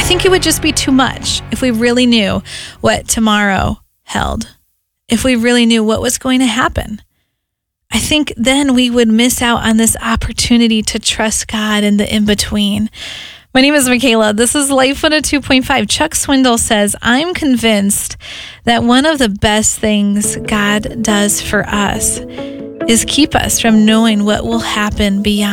think it would just be too much if we really knew what tomorrow held, if we really knew what was going to happen. I think then we would miss out on this opportunity to trust God in the in-between. My name is Michaela. This is Life 102.5. Chuck Swindoll says, I'm convinced that one of the best things God does for us is keep us from knowing what will happen beyond